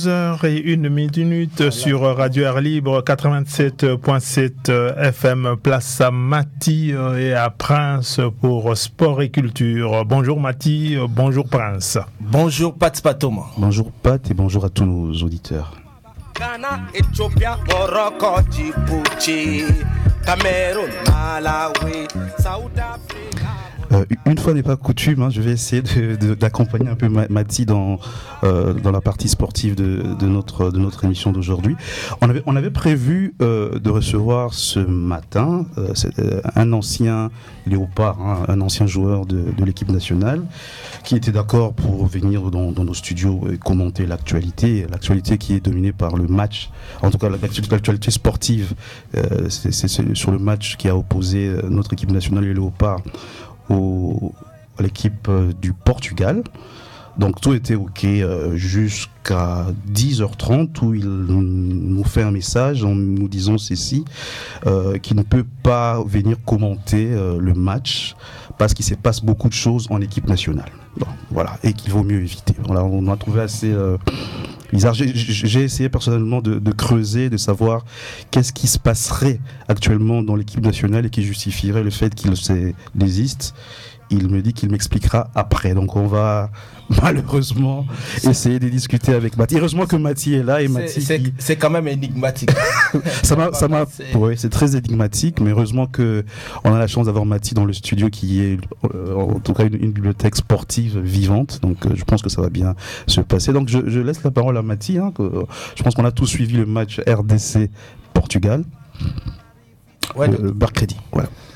12h01 sur Radio Air Libre 87.7 FM, place à Mati et à Prince pour Sport et Culture. Bonjour Mati, bonjour Prince. Bonjour Pat Patoma. Bonjour Pat et bonjour à tous nos auditeurs. Ghana, Éthiopie, Morocco, Djibouti, Cameroun, Malawi, South Africa. Une fois n'est pas coutume, je vais essayer d'accompagner un peu Mati dans la partie sportive de notre émission d'aujourd'hui. On avait prévu de recevoir ce matin un ancien léopard, un ancien joueur de l'équipe nationale, qui était d'accord pour venir dans nos studios et commenter l'actualité qui est dominée par le match, en tout cas l'actualité sportive. C'est sur le match qui a opposé notre équipe nationale les léopards à l'équipe du Portugal. Donc tout était ok jusqu'à 10h30 où il nous fait un message en nous disant ceci, qu'il ne peut pas venir commenter le match parce qu'il se passe beaucoup de choses en équipe nationale. Bon, voilà, et qu'il vaut mieux éviter. Voilà, on a trouvé assez bizarre. J'ai essayé personnellement de creuser, de savoir qu'est-ce qui se passerait actuellement dans l'équipe nationale et qui justifierait le fait qu'il désiste. Il me dit qu'il m'expliquera après. Donc on va malheureusement essayer de discuter avec Mati. Heureusement que Mati est là et Mati. C'est quand même énigmatique. Oui, c'est très énigmatique, mais heureusement que on a la chance d'avoir Mati dans le studio qui est en tout cas une bibliothèque sportive vivante. Donc je pense que ça va bien se passer. Donc je laisse la parole à Mati. Je pense qu'on a tous suivi le match RDC Portugal. Ouais, mercredi. Voilà.